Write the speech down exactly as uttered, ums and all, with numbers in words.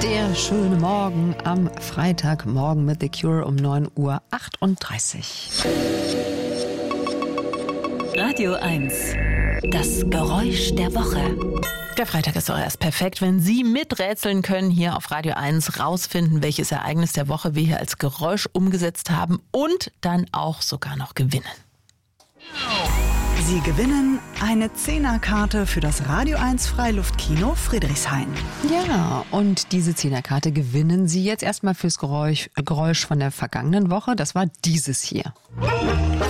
Der schöne Morgen am Freitagmorgen mit The Cure um neun Uhr achtunddreißig. Radio eins. Das Geräusch der Woche. Der Freitag ist doch erst perfekt, wenn Sie miträtseln können, hier auf Radio eins rausfinden, welches Ereignis der Woche wir hier als Geräusch umgesetzt haben und dann auch sogar noch gewinnen. Sie gewinnen eine Zehnerkarte für das Radio eins Freiluftkino Friedrichshain. Ja, und diese Zehnerkarte gewinnen Sie jetzt erstmal fürs Geräusch, Geräusch von der vergangenen Woche. Das war dieses hier.